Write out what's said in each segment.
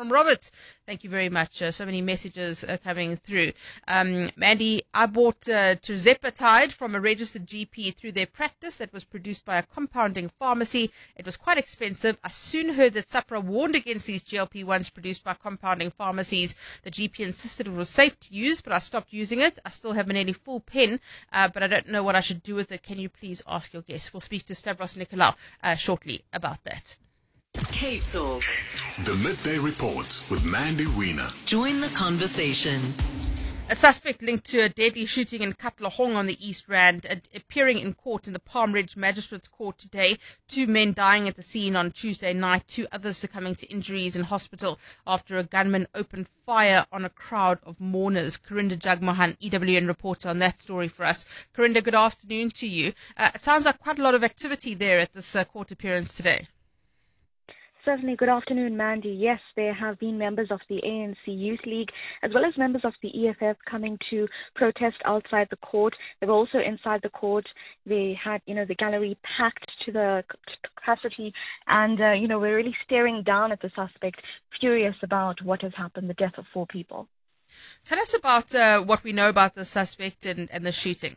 from Robert. Thank you very much. So many messages coming through. Mandy, I bought tirzepatide from a registered GP through their practice that was produced by a compounding pharmacy. It was quite expensive. I soon heard that SAHPRA warned against these GLP-1s produced by compounding pharmacies. The GP insisted it was safe to use, but I stopped using it. I still have a nearly full pen, but I don't know what I should do with it. Can you please ask your guest? We'll speak to Stavros Nicolaou shortly about that. K-Talk. The Midday Report with Mandy Wiener. Join the conversation. A suspect linked to a deadly shooting in Katlehong on the East Rand appearing in court in the Palm Ridge Magistrates Court today. 2 men dying at the scene on Tuesday night, 2 others succumbing to injuries in hospital after a gunman opened fire on a crowd of mourners. Karinda Jagmohan, EWN reporter on that story for us. Karinda, good afternoon to you. It sounds like quite a lot of activity there at this court appearance today. Certainly. Good afternoon, Mandy. Yes, there have been members of the ANC Youth League as well as members of the EFF coming to protest outside the court. They were also inside the court. They had, the gallery packed to the capacity and, we're really staring down at the suspect, furious about what has happened, the death of 4 people. Tell us about what we know about the suspect and the shooting.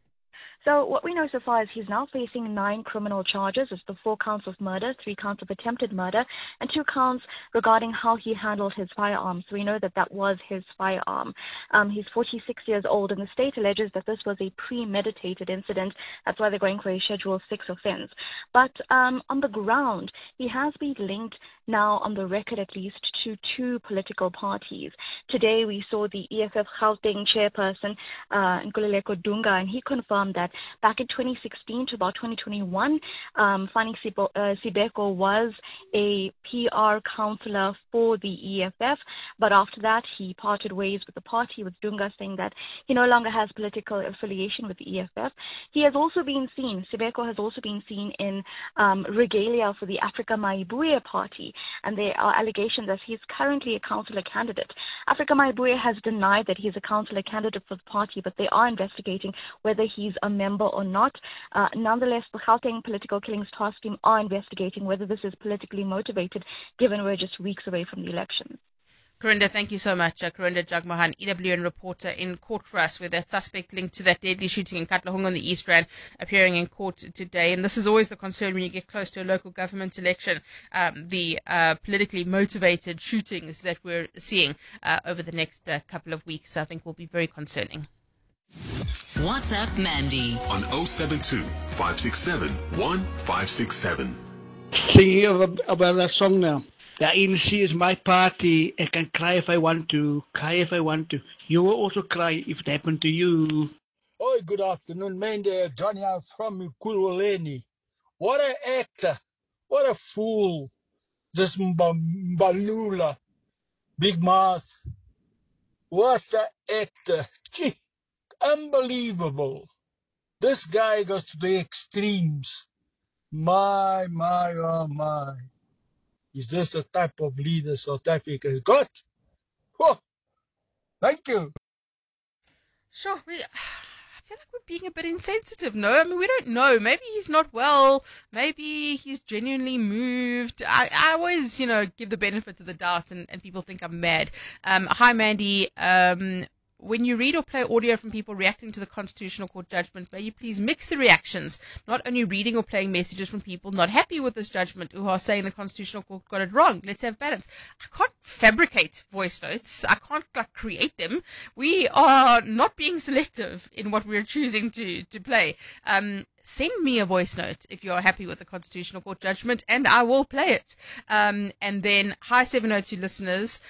So what we know so far is he's now facing 9 criminal charges. It's the 4 counts of murder, 3 counts of attempted murder, and 2 counts regarding how he handled his firearm. So we know that was his firearm. He's 46 years old, and the state alleges that this was a premeditated incident. That's why they're going for a Schedule 6 offense. But on the ground, he has been linked now, on the record at least, to 2 political parties. Today we saw the EFF Gauteng chairperson, Nkululeko Dunga, and he confirmed that back in 2016 to about 2021, Fani Sibeko was a PR councillor for the EFF, but after that he parted ways with the party, with Dunga saying that he no longer has political affiliation with the EFF. He has also been seen, Sibeko has also been seen in regalia for the Africa Maibuye party, and there are allegations that he's currently a councillor candidate. Africa Maibuye has denied that he's a councillor candidate for the party, but they are investigating whether he's a member or not. Nonetheless, the Gauteng Political Killings Task Team are investigating whether this is politically motivated, given we're just weeks away from the elections. Karinda, thank you so much. Karinda Jagmohan, EWN reporter in court for us, with that suspect linked to that deadly shooting in Katlehong on the East Rand appearing in court today. And this is always the concern when you get close to a local government election, the politically motivated shootings that we're seeing over the next couple of weeks, I think will be very concerning. WhatsApp Mandy on 072 567 1567. Thinking about that song now. The ANC is my party. I can cry if I want to, cry if I want to. You will also cry if it happened to you. Oh, good afternoon, Mandy. Johnny from Kuloleni. What an actor. What a fool. This Mbalula. Big mouth. What an actor. Gee, unbelievable. This guy goes to the extremes. My, oh my. Is this the type of leader South Africa has got? Oh, thank you. Sure, I feel like we're being a bit insensitive, no? I mean, we don't know. Maybe he's not well. Maybe he's genuinely moved. I always, give the benefit of the doubt and people think I'm mad. Hi, Mandy. When you read or play audio from people reacting to the Constitutional Court judgment, may you please mix the reactions, not only reading or playing messages from people not happy with this judgment who are saying the Constitutional Court got it wrong. Let's have balance. I can't fabricate voice notes. I can't create them. We are not being selective in what we're choosing to play. Send me a voice note if you're happy with the Constitutional Court judgment, and I will play it. And then, hi 702 listeners,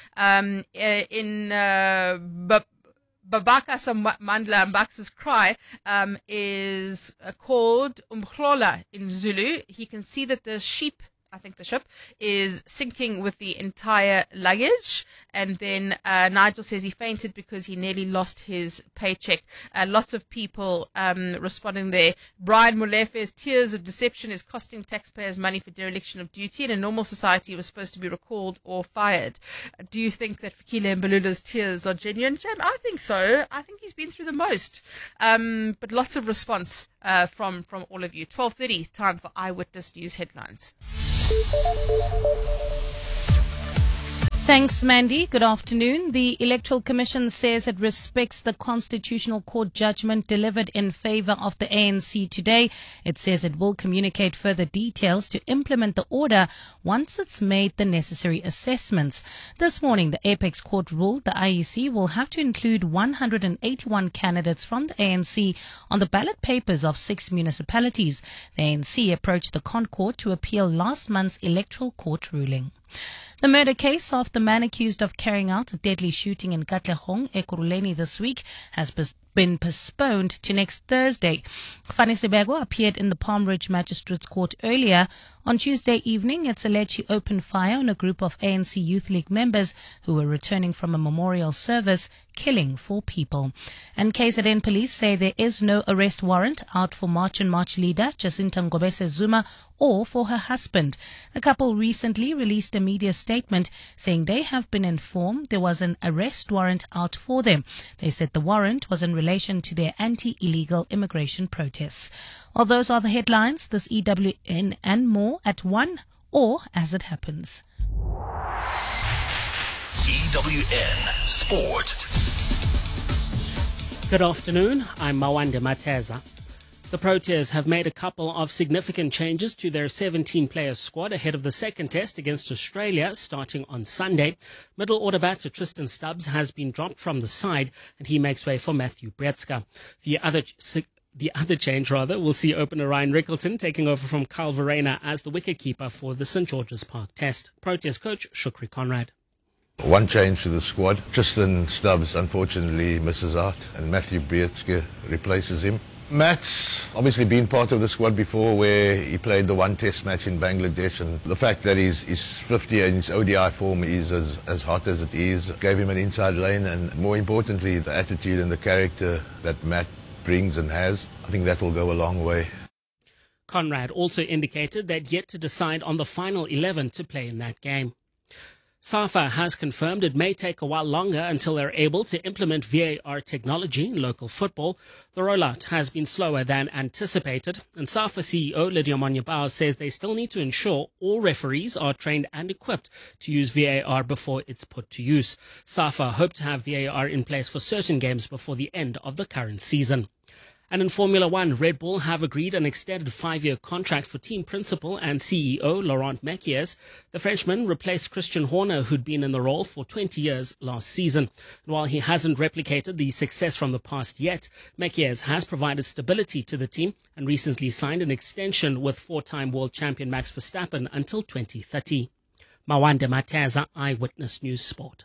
Babaka Mandla Mbax's cry is called Umhlola in Zulu. He can see that the ship is sinking with the entire luggage. And then Nigel says he fainted because he nearly lost his paycheck. Lots of people responding there. Brian Molefe's tears of deception is costing taxpayers money for dereliction of duty. In a normal society, he was supposed to be recalled or fired. Do you think that Fikile Mbalula's tears are genuine, Jam? I think so. I think he's been through the most. But lots of response from all of you. 12:30, time for Eyewitness News headlines. Thanks, Mandy. Good afternoon. The Electoral Commission says it respects the Constitutional Court judgment delivered in favour of the ANC today. It says it will communicate further details to implement the order once it's made the necessary assessments. This morning, the Apex Court ruled the IEC will have to include 181 candidates from the ANC on the ballot papers of 6 municipalities. The ANC approached the ConCourt to appeal last month's Electoral Court ruling. The murder case of the man accused of carrying out a deadly shooting in Katlehong, Ekurhuleni this week has been postponed to next Thursday. Fani Sebego appeared in the Palm Ridge Magistrates Court earlier. On Tuesday evening, it's alleged he opened fire on a group of ANC Youth League members who were returning from a memorial service, killing 4 people. And KZN police say there is no arrest warrant out for March and March leader Jacinta Ngobese Zuma or for her husband. The couple recently released a media statement saying they have been informed there was an arrest warrant out for them. They said the warrant was in relation to their anti-illegal immigration protests. Well, those are the headlines. This EWN and more at 1 or as it happens. EWN Sport. Good afternoon. I'm Mawande Mateza. The Proteas have made a couple of significant changes to their 17-player squad ahead of the second test against Australia starting on Sunday. Middle order batter Tristan Stubbs has been dropped from the side and he makes way for Matthew Brezka. The other change will see opener Ryan Rickleton taking over from Kyle Verreynne as the wicketkeeper for the St. George's Park test. Proteas coach Shukri Conrad. One change to the squad. Tristan Stubbs unfortunately misses out and Matthew Brezka replaces him. Matt's obviously been part of the squad before where he played the one test match in Bangladesh, and the fact that he's 50 and his ODI form is as hot as it is gave him an inside lane, and more importantly the attitude and the character that Matt brings and has. I think that will go a long way. Conrad also indicated they'd yet to decide on the final 11 to play in that game. SAFA has confirmed it may take a while longer until they're able to implement VAR technology in local football. The rollout has been slower than anticipated, and SAFA CEO Lydia Monyabao says they still need to ensure all referees are trained and equipped to use VAR before it's put to use. SAFA hope to have VAR in place for certain games before the end of the current season. And in Formula One, Red Bull have agreed an extended 5-year contract for team principal and CEO Laurent Mekies. The Frenchman replaced Christian Horner, who'd been in the role for 20 years last season. And while he hasn't replicated the success from the past yet, Mekies has provided stability to the team and recently signed an extension with 4-time world champion Max Verstappen until 2030. Mawande Mateza, Eyewitness News Sport.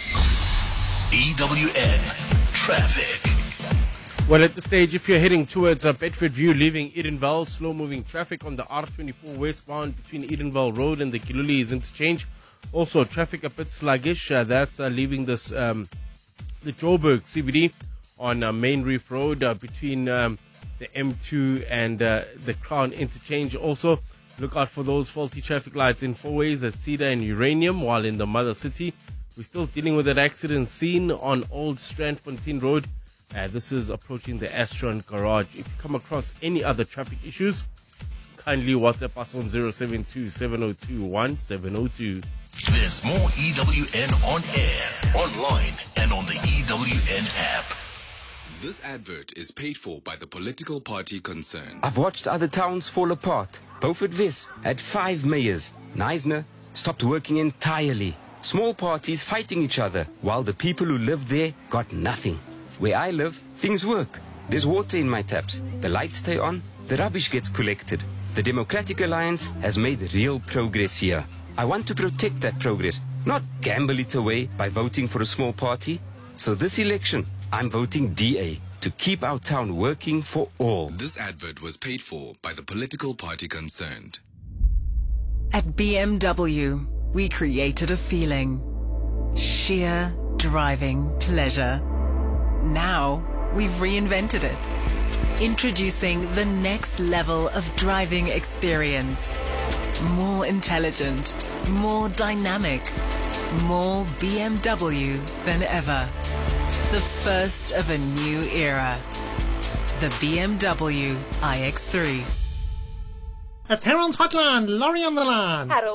EWN Traffic. Well, at this stage, if you're heading towards Bedford View, leaving Edenvale, slow-moving traffic on the R24 westbound between Edenvale Road and the Kiluli's interchange. Also, traffic a bit sluggish. That's leaving this the Joburg CBD on Main Reef Road between the M2 and the Crown interchange. Also, look out for those faulty traffic lights in 4 ways at Cedar and Uranium, while in the Mother City, we're still dealing with an accident scene on Old Strandfontein Road. This is approaching the Astron Garage. If you come across any other traffic issues, kindly WhatsApp us on 072-702-1702. There's more EWN on air, online, and on the EWN app. This advert is paid for by the political party concerned. I've watched other towns fall apart. Beaufort West had 5 mayors. Knysna stopped working entirely. Small parties fighting each other, while the people who lived there got nothing. Where I live, things work. There's water in my taps. The lights stay on. The rubbish gets collected. The Democratic Alliance has made real progress here. I want to protect that progress, not gamble it away by voting for a small party. So this election, I'm voting DA to keep our town working for all. This advert was paid for by the political party concerned. At BMW, we created a feeling. Sheer driving pleasure. Now, we've reinvented it. Introducing the next level of driving experience. More intelligent, more dynamic, more BMW than ever. The first of a new era. The BMW iX3. It's Harold's Hotline, Laurie on the line. Harold,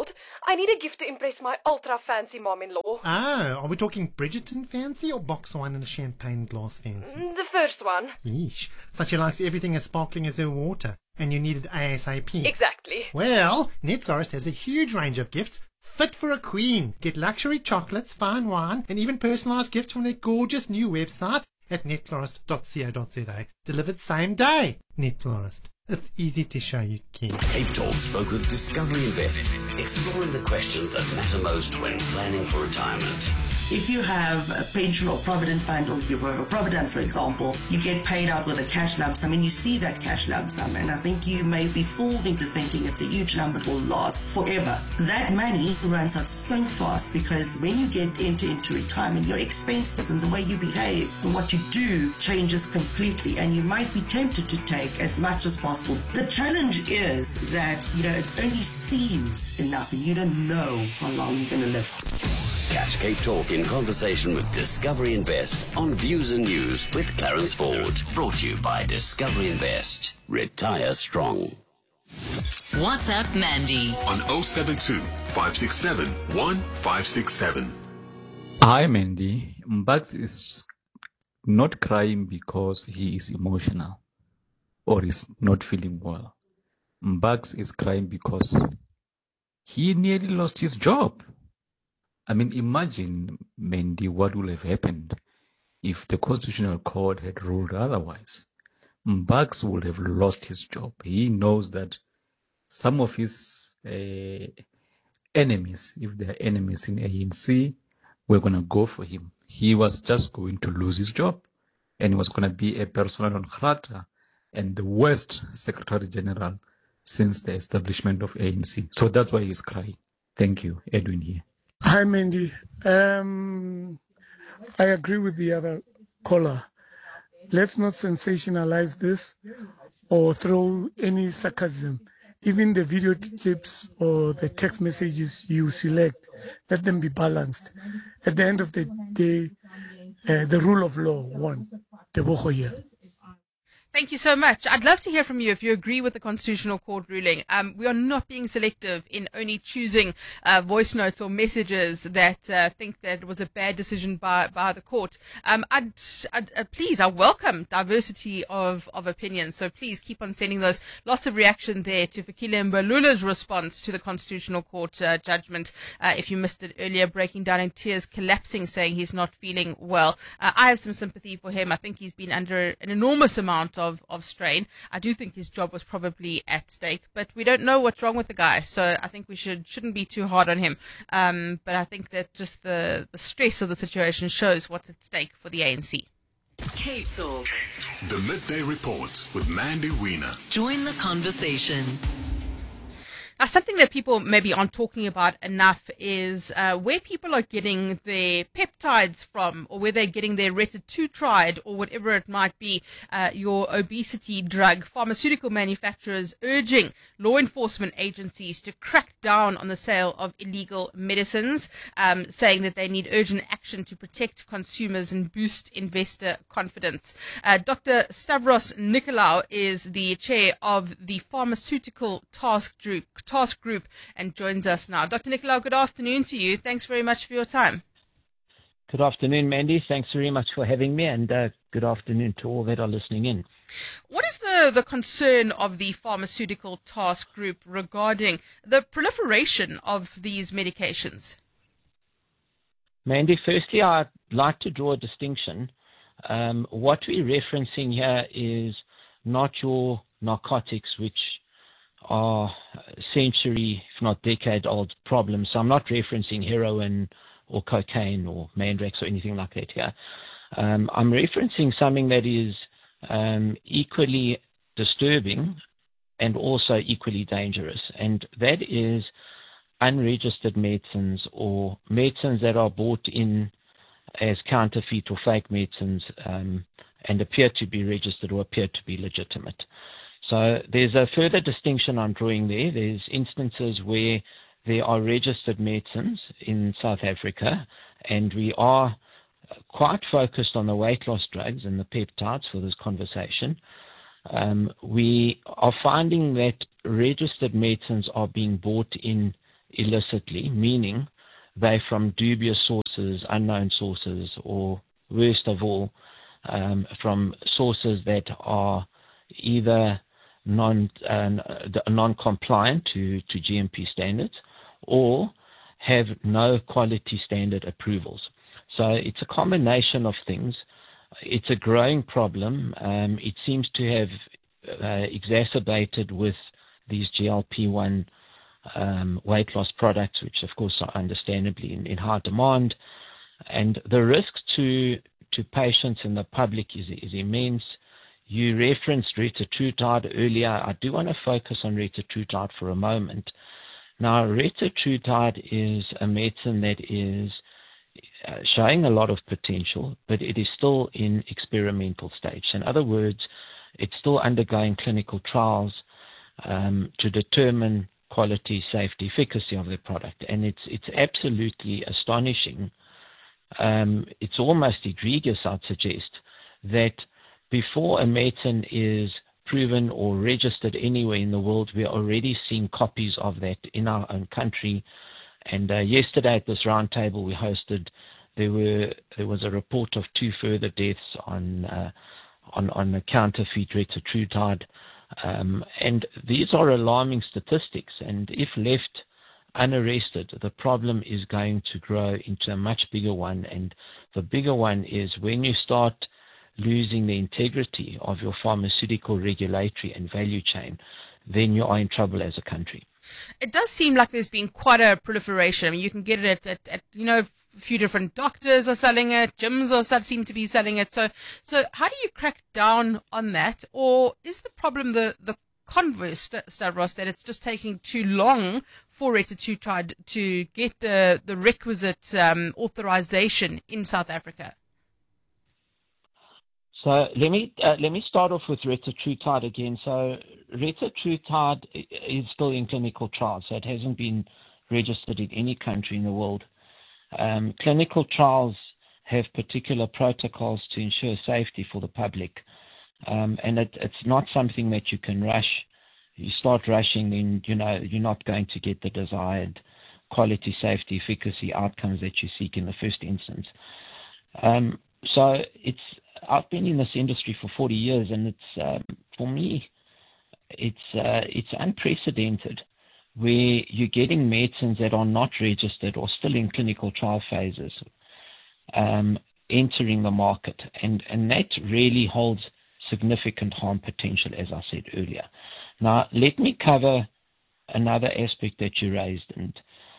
I need a gift to impress my ultra-fancy mom-in-law. Oh, are we talking Bridgerton fancy or box wine and a champagne glass fancy? The first one. Yeesh. So she likes everything as sparkling as her water, and you need it ASAP. Exactly. Well, Netflorist has a huge range of gifts fit for a queen. Get luxury chocolates, fine wine, and even personalised gifts from their gorgeous new website at netflorist.co.za. Delivered same day. Netflorist. It's easy to show you care. Cape Talk spoke with Discovery Invest, exploring the questions that matter most when planning for retirement. If you have a pension or provident fund, or if you were a provident, for example, you get paid out with a cash lump sum and you see that cash lump sum, and I think you may be fooled into thinking it's a huge number, it will last forever. That money runs out so fast because when you get into retirement, your expenses and the way you behave and what you do changes completely, and you might be tempted to take as much as possible. The challenge is that, it only seems enough and you don't know how long you're going to live. Catch Cape Talk in conversation with Discovery Invest on Views and News with Clarence Ford. Brought to you by Discovery Invest. Retire strong. WhatsApp Mandy on 072 567 1567. Hi, Mandy. Mbags is not crying because he is emotional or is not feeling well. Mbags is crying because he nearly lost his job. I mean, imagine, Mandy, what would have happened if the Constitutional Court had ruled otherwise. Mbags would have lost his job. He knows that some of his enemies, if they are enemies in ANC, were going to go for him. He was just going to lose his job, and he was going to be a persona non grata and the worst Secretary General since the establishment of ANC. So that's why he's crying. Thank you. Edwin here. Hi, Mandy. I agree with the other caller. Let's not sensationalize this or throw any sarcasm. Even the video clips or the text messages you select, let them be balanced. At the end of the day, the rule of law won. Tebogo here. Thank you so much. I'd love to hear from you if you agree with the Constitutional Court ruling. We are not being selective in only choosing voice notes or messages that think that it was a bad decision by the court. Please, I welcome diversity of opinions. So please keep on sending those. Lots of reaction there to Fikile Mbalula's response to the Constitutional Court judgment. If you missed it earlier, breaking down in tears, collapsing, saying he's not feeling well. I have some sympathy for him. I think he's been under an enormous amount of strain. I do think his job was probably at stake, but we don't know what's wrong with the guy, so I think we shouldn't be too hard on him. But I think that just the stress of the situation shows what's at stake for the ANC. Cape Talk. The Midday Report with Mandy Wiener. Join the conversation. Now, something that people maybe aren't talking about enough is where people are getting their peptides from, or where they're getting their retatrutide, or whatever it might be, your obesity drug. Pharmaceutical manufacturers urging law enforcement agencies to crack down on the sale of illegal medicines, saying that they need urgent action to protect consumers and boost investor confidence. Dr. Stavros Nicolaou is the chair of the Pharmaceutical Task Group and joins us now. Dr. Nicolaou, good afternoon to you. Thanks very much for your time. Good afternoon, Mandy. Thanks very much for having me, and good afternoon to all that are listening in. What is the concern of the Pharmaceutical Task Group regarding the proliferation of these medications? Mandy, firstly, I'd like to draw a distinction. What we're referencing here is not your narcotics, which are century, if not decade-old problems. So I'm not referencing heroin or cocaine or Mandrax or anything like that here. I'm referencing something that is equally disturbing and also equally dangerous, and that is unregistered medicines or medicines that are bought in as counterfeit or fake medicines and appear to be registered or appear to be legitimate. So there's a further distinction I'm drawing there. There's instances where there are registered medicines in South Africa, and we are quite focused on the weight loss drugs and the peptides for this conversation. We are finding that registered medicines are being bought in illicitly, meaning they're from dubious sources, unknown sources, or worst of all, from sources that are either non-compliant to GMP standards or have no quality standard approvals. So it's a combination of things. It's a growing problem. It seems to have exacerbated with these GLP-1 weight loss products, which of course are understandably in high demand. And the risk to patients and the public is immense. You referenced retatrutide earlier. I do want to focus on retatrutide for a moment. Now, retatrutide is a medicine that is showing a lot of potential, but it is still in experimental stage. In other words, it's still undergoing clinical trials to determine quality, safety, efficacy of the product. And it's absolutely astonishing. It's almost egregious, I'd suggest, that before a medicine is proven or registered anywhere in the world, we are already seeing copies of that in our own country. And yesterday at this roundtable we hosted, there was a report of 2 further deaths on the counterfeit retatrutide. And these are alarming statistics. And if left unarrested, the problem is going to grow into a much bigger one. And the bigger one is when you start losing the integrity of your pharmaceutical regulatory and value chain, then you are in trouble as a country. It does seem like there's been quite a proliferation. I mean, you can get it at a few different doctors are selling it, gyms seem to be selling it. So how do you crack down on that? Or is the problem the converse, Stavros, that it's just taking too long for retatrutide to get the requisite authorization in South Africa? So let me start off with retatrutide again. So retatrutide is still in clinical trials, so it hasn't been registered in any country in the world. Clinical trials have particular protocols to ensure safety for the public, and it's not something that you can rush. You start rushing, then you're not going to get the desired quality, safety, efficacy outcomes that you seek in the first instance. So I've been in this industry for 40 years, and it's for me, it's unprecedented where you're getting medicines that are not registered or still in clinical trial phases entering the market, and that really holds significant harm potential, as I said earlier. Now, let me cover another aspect that you raised, and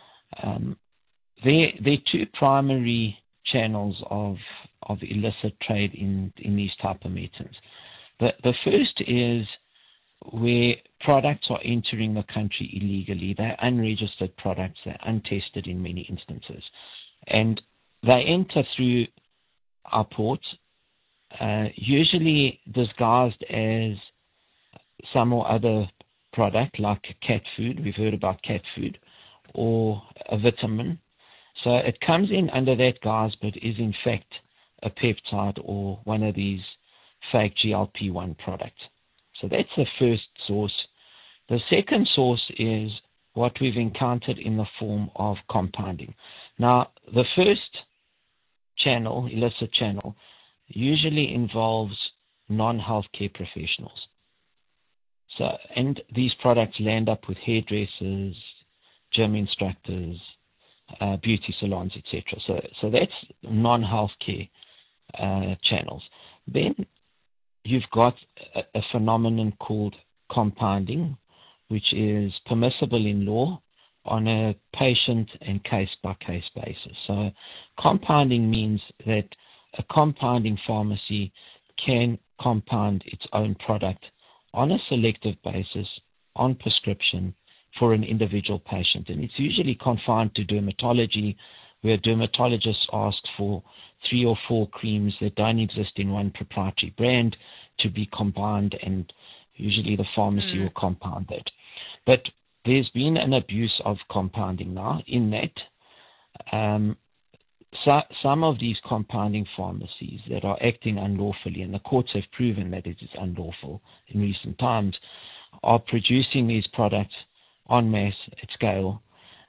there are 2 primary channels of illicit trade in these type of medicines. The first is where products are entering the country illegally. They're unregistered products. They're untested in many instances. And they enter through our ports, usually disguised as some or other product like cat food. We've heard about cat food, or a vitamin. So it comes in under that guise, but is in fact a peptide or one of these fake GLP-1 products. So that's the first source. The second source is what we've encountered in the form of compounding. Now, the first channel, illicit channel, usually involves non-healthcare professionals. So, and these products land up with hairdressers, gym instructors, beauty salons, etc. So that's non-healthcare channels. Then you've got a phenomenon called compounding, which is permissible in law on a patient and case-by-case basis. So compounding means that a compounding pharmacy can compound its own product on a selective basis, on prescription, for an individual patient. And it's usually confined to dermatology, where dermatologists ask for 3 or 4 creams that don't exist in one proprietary brand to be combined, and usually the pharmacy will compound that. But there's been an abuse of compounding now, in that some of these compounding pharmacies that are acting unlawfully, and the courts have proven that it is unlawful in recent times, are producing these products en masse at scale,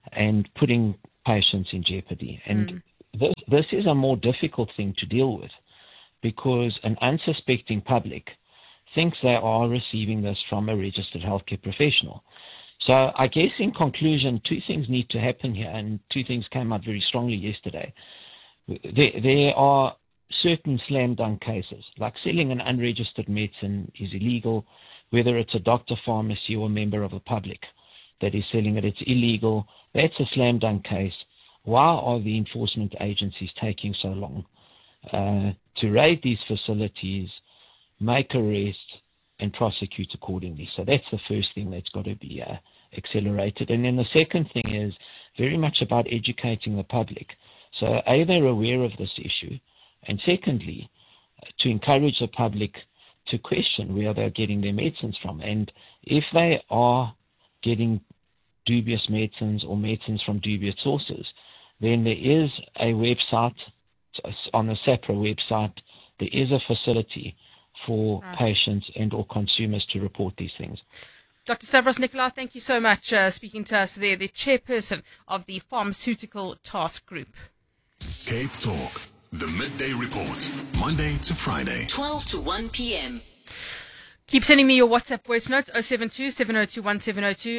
and putting patients in jeopardy. And this is a more difficult thing to deal with because an unsuspecting public thinks they are receiving this from a registered healthcare professional. So I guess in conclusion, two things need to happen here, and two things came out very strongly yesterday. There are certain slam dunk cases, like selling an unregistered medicine is illegal, whether it's a doctor, pharmacy, or a member of the public that is selling it, it's illegal. That's a slam dunk case. Why are the enforcement agencies taking so long to raid these facilities, make arrests, and prosecute accordingly? So that's the first thing that's got to be accelerated. And then the second thing is very much about educating the public. So A, they're aware of this issue, and secondly, to encourage the public to question where they're getting their medicines from. And if they are getting dubious medicines or medicines from dubious sources, then there is a website, on the SAHPRA website, there is a facility for patients and or consumers to report these things. Dr. Stavros Nicolau, thank you so much speaking to us there, the chairperson of the Pharmaceutical Task Group. Cape Talk, the Midday Report, Monday to Friday. 12 to 1 p.m. Keep sending me your WhatsApp voice notes, 072-702-1702,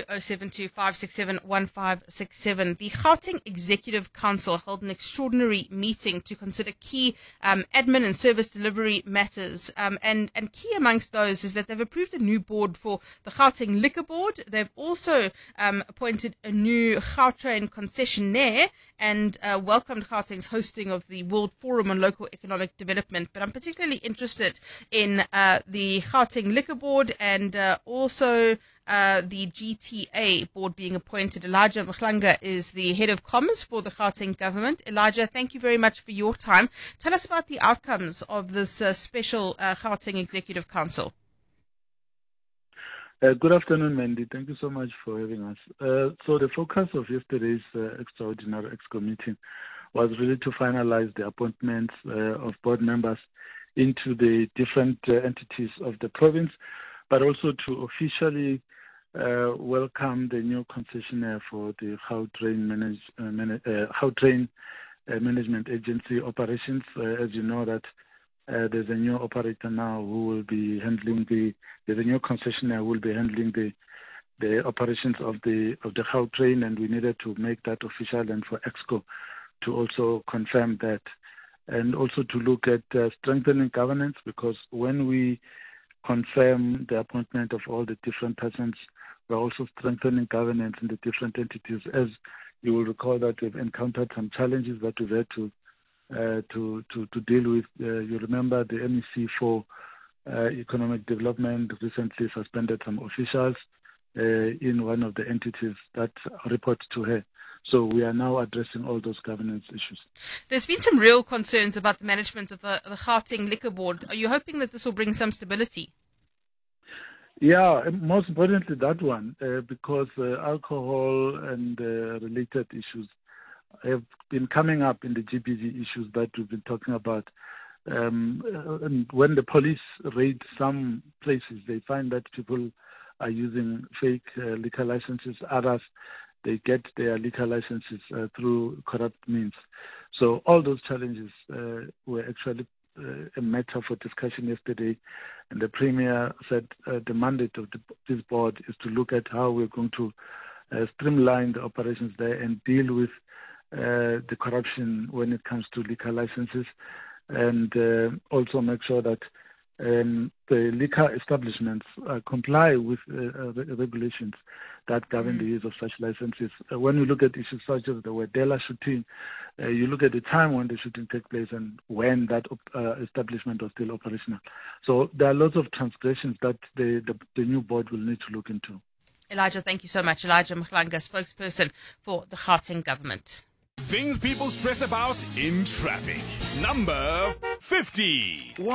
072-567-1567. The Gauteng Executive Council held an extraordinary meeting to consider key admin and service delivery matters. And key amongst those is that they've approved a new board for the Gauteng Liquor Board. They've also appointed a new Gautrain concessionaire and welcomed Gauteng's hosting of the World Forum on Local Economic Development. But I'm particularly interested in the Gauteng Liquor Board and also the GTA board being appointed. Elijah Mhlanga is the head of comms for the Gauteng government. Elijah, thank you very much for your time. Tell us about the outcomes of this special Gauteng Executive Council. Good afternoon, Mandy. Thank you so much for having us. So the focus of yesterday's extraordinary EXCO meeting was really to finalize the appointments of board members into the different entities of the province, but also to officially welcome the new concessionaire for the Gautrain Management Agency operations. As you know that there's a new operator now who will be handling there's a new concessionaire who will be handling the operations of the Gautrain, and we needed to make that official and for EXCO to also confirm that, and also to look at strengthening governance, because when we confirm the appointment of all the different persons, we're also strengthening governance in the different entities. As you will recall that we've encountered some challenges that we've had to deal with. You remember the MEC for Economic Development recently suspended some officials in one of the entities that report to her. So we are now addressing all those governance issues. There's been some real concerns about the management of the Gauteng Liquor Board. Are you hoping that this will bring some stability? Yeah, most importantly that one, because alcohol and related issues have been coming up in the GBV issues that we've been talking about. And when the police raid some places, they find that people are using fake liquor licenses. Others, they get their liquor licenses through corrupt means. So all those challenges were actually a matter for discussion yesterday. And the Premier said the mandate of this board is to look at how we're going to streamline the operations there and deal with the corruption when it comes to liquor licenses, and also make sure that the liquor establishments comply with regulations that govern the use of such licenses. When you look at issues such as the Wedela shooting, you look at the time when the shooting took place and when that establishment was still operational. So there are lots of transgressions that the new board will need to look into. Elijah, thank you so much. Elijah Mhlanga, spokesperson for the Gauteng government. Things people stress about in traffic. Number 50. Was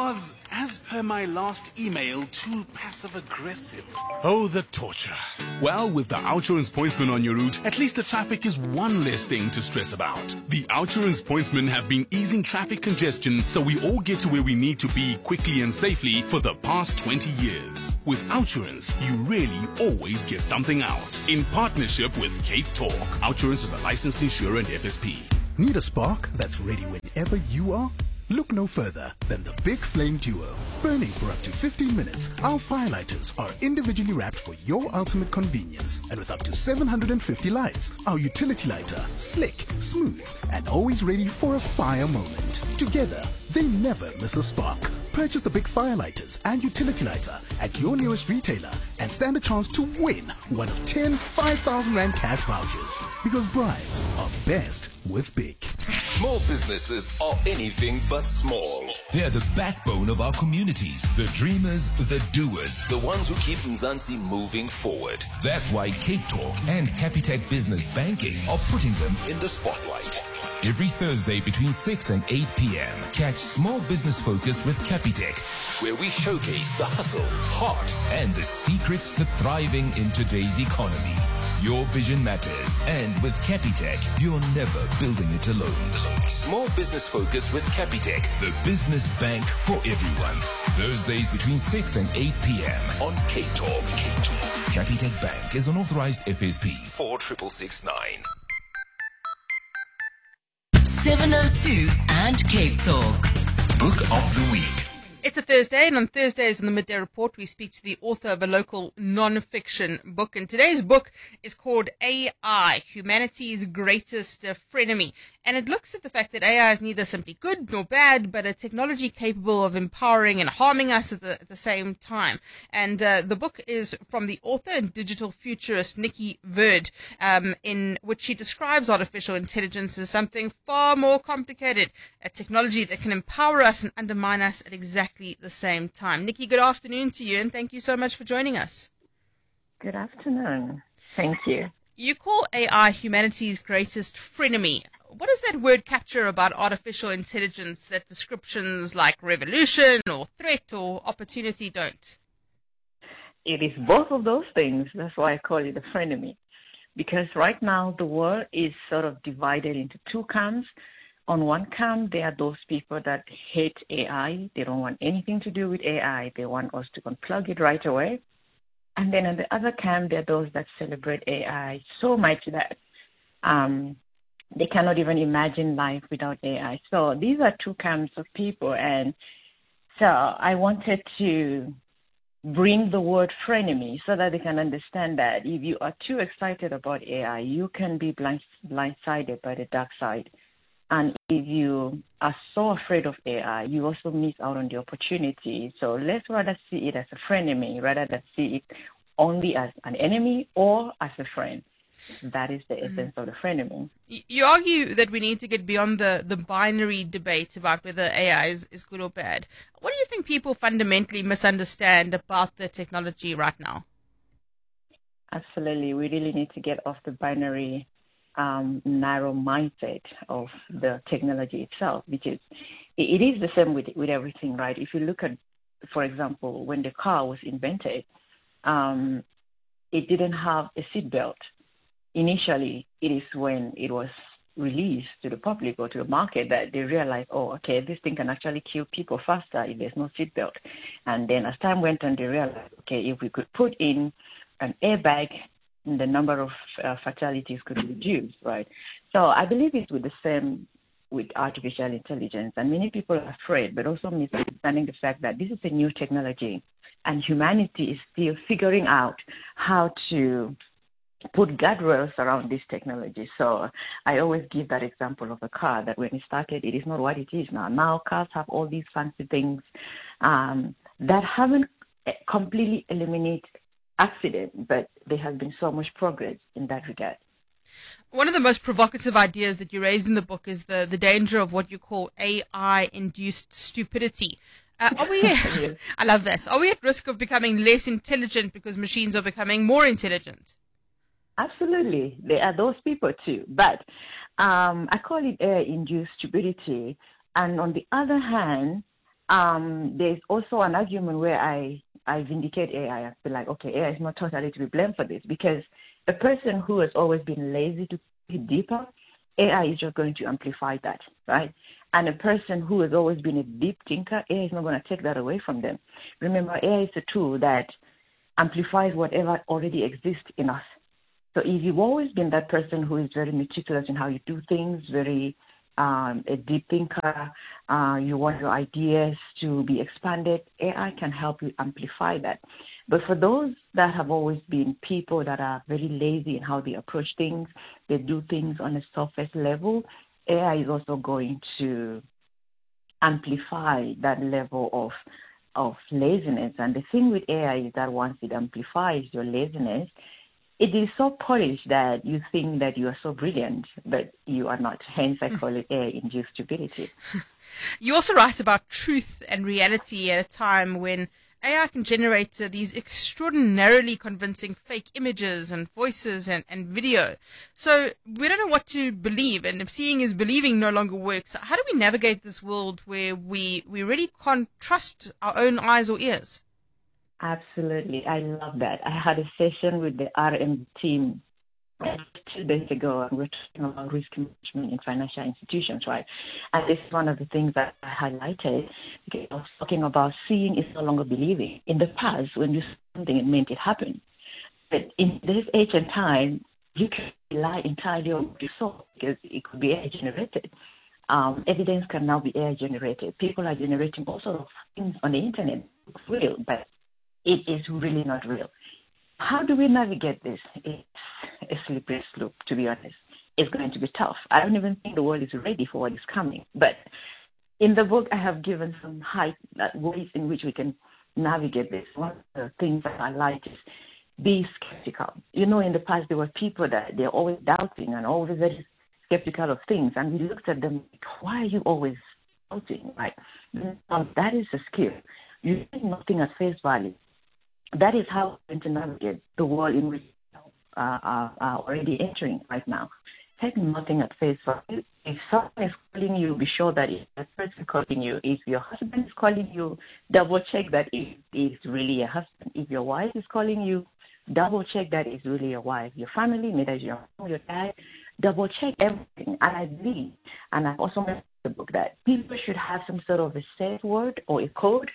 as per my last email, too passive-aggressive. Oh, the torture. Well, with the Outsurance Pointsman on your route, at least the traffic is one less thing to stress about. The Outsurance Pointsmen have been easing traffic congestion so we all get to where we need to be quickly and safely for the past 20 years. With Outsurance, you really always get something out. In partnership with Cape Talk, Outsurance is a licensed insurer and FSP. Need a spark that's ready whenever you are? Look no further than the Big Flame Duo. Burning for up to 15 minutes, our firelighters are individually wrapped for your ultimate convenience. And with up to 750 lights, our utility lighter, slick, smooth, and always ready for a fire moment. Together, they never miss a spark. Purchase the big firelighters and utility lighter at your nearest retailer and stand a chance to win one of 10 5,000 Rand cash vouchers. Because brides are best with big. Small businesses are anything but small. They're the backbone of our communities. The dreamers, the doers, the ones who keep Mzansi moving forward. That's why Cape Talk and Capitec Business Banking are putting them in the spotlight. Every Thursday between 6 and 8 p.m. catch Small Business Focus with Capitec, where we showcase the hustle, heart, and the secrets to thriving in today's economy. Your vision matters, and with Capitec, you're never building it alone. Small Business Focus with Capitec, the business bank for everyone. Thursdays between 6 and 8 p.m. on Cape Talk. Capitec Bank is an authorized FSP 46669. 702 and Cape Talk. Book of the Week. It's a Thursday, and on Thursdays in the Midday Report, we speak to the author of a local non-fiction book. And today's book is called AI, Humanity's Greatest Frenemy. And it looks at the fact that AI is neither simply good nor bad, but a technology capable of empowering and harming us at the same time. And the book is from the author and digital futurist Nikki Verd, in which she describes artificial intelligence as something far more complicated, a technology that can empower us and undermine us at exactly the same time. Nikki, good afternoon to you, and thank you so much for joining us. Good afternoon. Thank you. You call AI humanity's greatest frenemy. What does that word capture about artificial intelligence that descriptions like revolution or threat or opportunity don't? It is both of those things. That's why I call it a frenemy. Because right now the world is sort of divided into two camps. On one camp, there are those people that hate AI. They don't want anything to do with AI. They want us to unplug it right away. And then in the other camp, there are those that celebrate AI so much that they cannot even imagine life without AI. So these are two camps of people. And so I wanted to bring the word frenemy so that they can understand that if you are too excited about AI, you can be blindsided by the dark side. And if you are so afraid of AI, you also miss out on the opportunity. So let's rather see it as a frenemy rather than see it only as an enemy or as a friend. That is the essence of the frenemy. You argue that we need to get beyond the binary debate about whether AI is good or bad. What do you think people fundamentally misunderstand about the technology right now? Absolutely. We really need to get off the binary narrow mindset of the technology itself, because it is the same with everything, right? If you look at, for example, when the car was invented, it didn't have a seatbelt. Initially, it is when it was released to the public or to the market that they realized, oh, okay, this thing can actually kill people faster if there's no seatbelt. And then as time went on, they realized, okay, if we could put in an airbag, the number of fatalities could reduce, right? So I believe it's with the same with artificial intelligence. And many people are afraid, but also misunderstanding the fact that this is a new technology and humanity is still figuring out how to put guardrails around this technology. So I always give that example of a car that when it started, it is not what it is now. Now cars have all these fancy things that haven't completely eliminated accident, but there has been so much progress in that regard. One of the most provocative ideas that you raise in the book is the danger of what you call AI-induced stupidity. Are we? Yes. I love that. Are we at risk of becoming less intelligent because machines are becoming more intelligent? Absolutely. There are those people too. But I call it AI-induced stupidity. And on the other hand, there's also an argument where I vindicate AI. I feel like, okay, AI is not totally to be blamed for this, because a person who has always been lazy to dig deeper, AI is just going to amplify that, right? And a person who has always been a deep thinker, AI is not going to take that away from them. Remember, AI is a tool that amplifies whatever already exists in us. So if you've always been that person who is very meticulous in how you do things, very a deep thinker, you want your ideas to be expanded, AI can help you amplify that. But for those that have always been people that are very lazy in how they approach things, they do things on a surface level, AI is also going to amplify that level of laziness. And the thing with AI is that once it amplifies your laziness, it is so polished that you think that you are so brilliant, but you are not. Hence, I call it AI-induced stupidity. You also write about truth and reality at a time when AI can generate these extraordinarily convincing fake images and voices and video. So we don't know what to believe, and if seeing is believing no longer works, how do we navigate this world where we really can't trust our own eyes or ears? Absolutely. I love that. I had a session with the RM team 2 days ago, and we're talking about risk management in financial institutions, right? And this is one of the things that I highlighted, because I was talking about seeing is no longer believing. In the past, when you saw something, it meant it happened. But in this age and time, you can rely entirely on what you saw, because it could be AI-generated. Evidence can now be AI-generated. People are generating all sorts of things on the internet. It's real, but it is really not real. How do we navigate this? It's a slippery slope, to be honest. It's going to be tough. I don't even think the world is ready for what is coming. But in the book, I have given some ways in which we can navigate this. One of the things that I like is be skeptical. You know, in the past, there were people that they're always doubting and always very skeptical of things. And we looked at them like, why are you always doubting? Right? That is a skill. You take nothing at face value. That is how we're going to navigate the world in which we are already entering right now. Take nothing at face value. If someone is calling you, be sure that if that person calling you, if your husband is calling you, double check that it is really your husband. If your wife is calling you, double check that it's really your wife. Your family, maybe your mom, your dad, double check everything. And I believe, and I also mentioned in the book, that people should have some sort of a safe word or a code,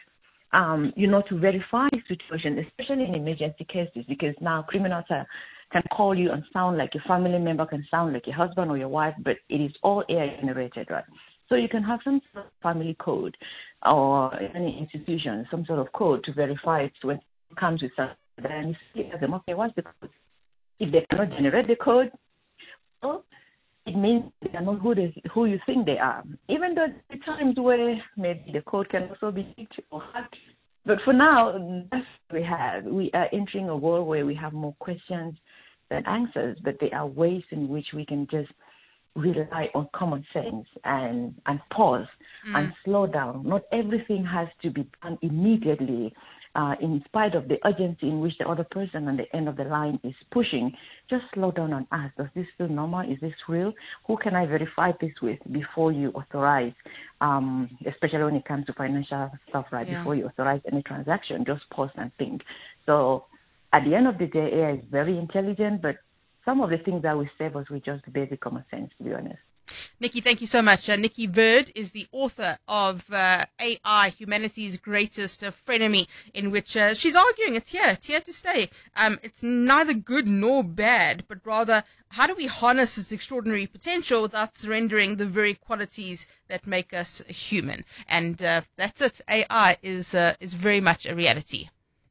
to verify the situation, especially in emergency cases, because now criminals can call you and sound like your family member, can sound like your husband or your wife, but it is all AI generated, right? So you can have some sort of family code, or any institution, some sort of code to verify it when it comes with something. Then you see them, okay, what's the code? If they cannot generate the code, well, it means they are not who you think they are. Even though there are times where maybe the code can also be leaked or hacked. But for now, that's what we have. We are entering a world where we have more questions than answers, but there are ways in which we can just rely on common sense and pause and slow down. Not everything has to be done immediately. In spite of the urgency in which the other person on the end of the line is pushing, just slow down and ask, does this feel normal? Is this real? Who can I verify this with before you authorize, especially when it comes to financial stuff, right? Yeah. Before you authorize any transaction, just pause and think. So at the end of the day, AI is very intelligent, but some of the things that will save us with just basic common sense, to be honest. Nikki, thank you so much. Nikki Bird is the author of AI, Humanity's Greatest Frenemy, in which she's arguing it's here to stay. It's neither good nor bad, but rather how do we harness its extraordinary potential without surrendering the very qualities that make us human? And that's it. AI is very much a reality.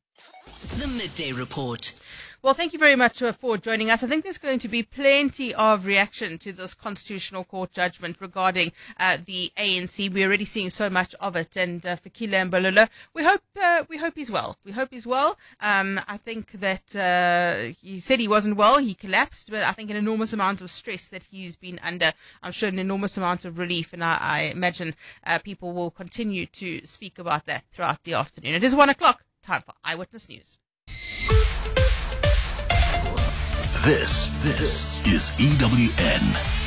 The Midday Report. Well, thank you very much for joining us. I think there's going to be plenty of reaction to this Constitutional Court judgment regarding the ANC. We're already seeing so much of it. And Fikile Mbalula, we hope he's well. We hope he's well. I think that he said he wasn't well. He collapsed, but I think an enormous amount of stress that he's been under. I'm sure an enormous amount of relief, and I imagine people will continue to speak about that throughout the afternoon. It is 1 o'clock. Time for Eyewitness News. This is EWN.